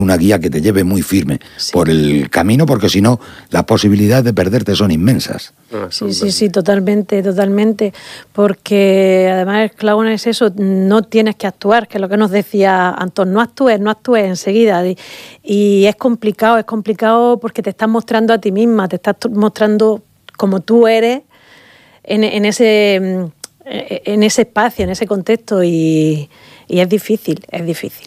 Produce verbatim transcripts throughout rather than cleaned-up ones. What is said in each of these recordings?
una guía que te lleve muy firme sí. por el camino, porque si no, las posibilidades de perderte son inmensas. Sí, sí, sí, totalmente, totalmente, porque además el clavo es eso, no tienes que actuar, que es lo que nos decía Antón, no actúes, no actúes enseguida, y, y es complicado, es complicado porque te estás mostrando a ti misma, te estás mostrando como tú eres en, en, ese, en ese espacio, en ese contexto, y, y es difícil, es difícil.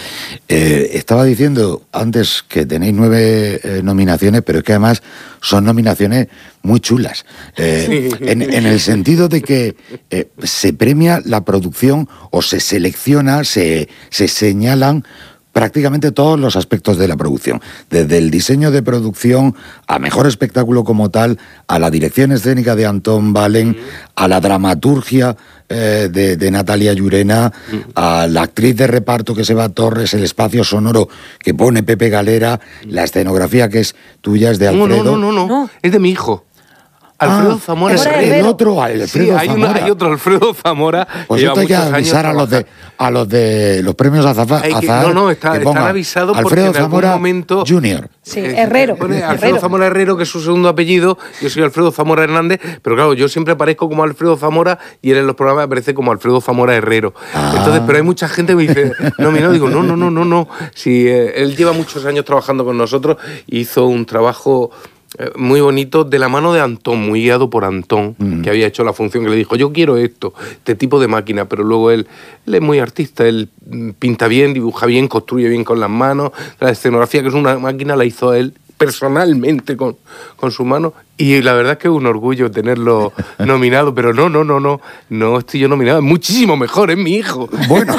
Eh, estaba diciendo antes que tenéis nueve eh, nominaciones, pero es que además son nominaciones muy chulas, eh, sí. en, en el sentido de que eh, se premia la producción o se selecciona, se, se señalan prácticamente todos los aspectos de la producción, desde el diseño de producción a mejor espectáculo como tal, a la dirección escénica de Antón Valen, mm. a la dramaturgia eh, de, de Natalia Llurena, mm. a la actriz de reparto que es Eva Torres, el espacio sonoro que pone Pepe Galera, mm. la escenografía que es tuya, es de Alfredo. No, no, no, no, no. es de mi hijo. Alfredo ah, Zamora es Herrero. El otro, Alfredo sí, hay, Zamora. Una, hay otro Alfredo Zamora. Pues esto hay que avisar a los de a los de los premios Azafar. Que, no, no, está, están avisados Alfredo porque en Zamora algún momento. Junior. Sí, Herrero. Pone Alfredo Herrero. Zamora Herrero, que es su segundo apellido. Yo soy Alfredo Zamora Hernández, pero claro, yo siempre aparezco como Alfredo Zamora y él en los programas aparece como Alfredo Zamora Herrero. Ah. Entonces, pero hay mucha gente que me dice, no, mi no, digo, no, no, no, no, no. Si eh, él lleva muchos años trabajando con nosotros, hizo un trabajo muy bonito de la mano de Antón, muy guiado por Antón, mm. que había hecho la función, que le dijo, yo quiero esto, este tipo de máquina, pero luego él, él es muy artista, él pinta bien, dibuja bien, construye bien con las manos, la escenografía, que es una máquina, la hizo él personalmente con, con su mano, y la verdad es que es un orgullo tenerlo nominado, pero no, no, no, no, no estoy yo nominado, es muchísimo mejor, es mi hijo. Bueno,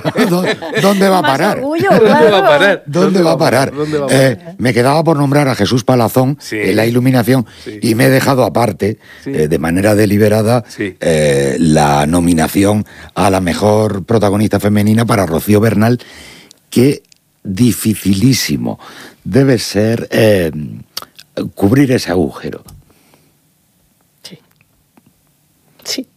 ¿dónde va a parar? Orgullo, ¿Dónde claro. va a parar? ¿Dónde va a parar? ¿Dónde va a parar? Eh, me quedaba por nombrar a Jesús Palazón sí. en la iluminación sí. y me he dejado aparte, sí. eh, de manera deliberada, sí. eh, la nominación a la mejor protagonista femenina para Rocío Bernal, que dificilísimo debe ser eh, cubrir ese agujero. Sí. Sí.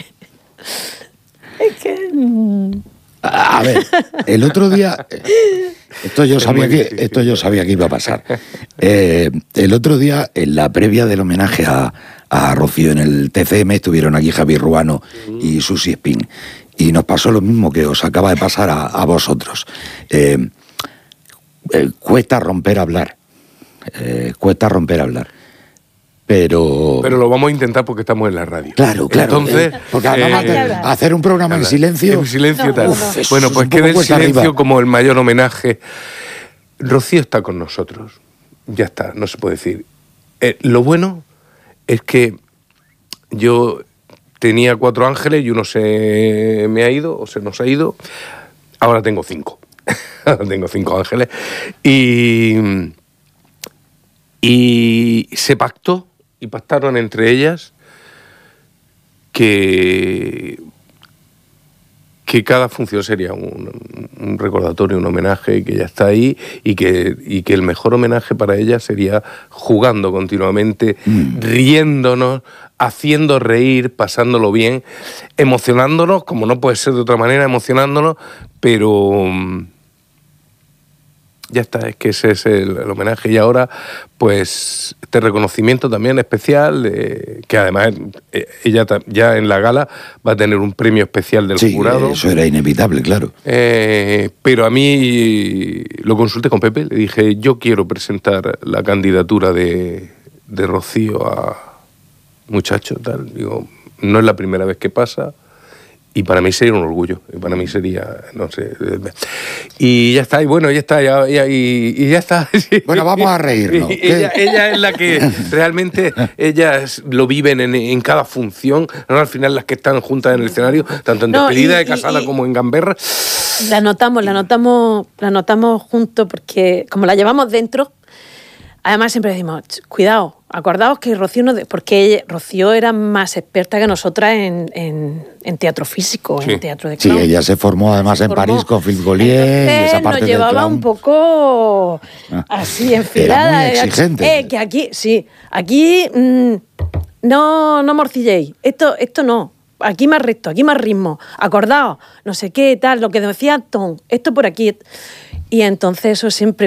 Es que... A ver, el otro día... Esto yo sabía que, esto yo sabía que iba a pasar. Eh, el otro día, en la previa del homenaje a, a Rocío en el T C M, estuvieron aquí Javier Ruano y Susi Espín. Y nos pasó lo mismo que os acaba de pasar a, a vosotros. Eh, eh, cuesta romper a hablar. Eh, cuesta romper a hablar. Pero... Pero lo vamos a intentar porque estamos en la radio. Claro, claro. Entonces, eh, porque además eh, hacer, hacer un programa hablar. en silencio... En silencio no, tal. No, no. Uf, bueno, pues queda el silencio arriba. Como el mayor homenaje. Rocío está con nosotros. Ya está, no se puede decir. Eh, lo bueno es que yo tenía cuatro ángeles y uno se me ha ido, o se nos ha ido. Ahora tengo cinco. Ahora tengo cinco ángeles. Y... Y se pactó, y pactaron entre ellas, que, que cada función sería un, un recordatorio, un homenaje, que ya está ahí, y que, y que el mejor homenaje para ellas sería jugando continuamente, mm. riéndonos, haciendo reír, pasándolo bien, emocionándonos, como no puede ser de otra manera, emocionándonos, pero... Ya está, es que ese es el, el homenaje. Y ahora, pues, este reconocimiento también especial, eh, que además eh, ella ya en la gala va a tener un premio especial del sí, jurado. Eso era inevitable, claro. Eh, pero a mí lo consulté con Pepe, le dije, yo quiero presentar la candidatura de, de Rocío a muchacho, tal. Digo, no es la primera vez que pasa. Y para mí sería un orgullo, y para mí sería, no sé... Y ya está, y bueno, ya está, ya, ya, y, y ya está. Bueno, vamos a reírnos. Ella, ella es la que realmente, ellas lo viven en, en cada función, no al final las que están juntas en el escenario, tanto en no, despedida y, de casada y, y, como en gamberra. La notamos, la notamos, la notamos juntos porque como la llevamos dentro, además siempre decimos, cuidado, acordaos que Rocío no... De, porque ella, Rocío era más experta que nosotras en, en, en teatro físico, sí. en teatro de clown. Sí, ella se formó además se en formó. París con Philippe Gaulier. Entonces, y esa parte nos llevaba un poco así, enfilada. Era muy exigente. Eh, que aquí, sí, aquí mmm, no, no morcilléis, esto, esto no. Aquí más recto, aquí más ritmo. Acordaos, no sé qué, tal, lo que decía Antón, esto por aquí... Y, Y entonces eso siempre,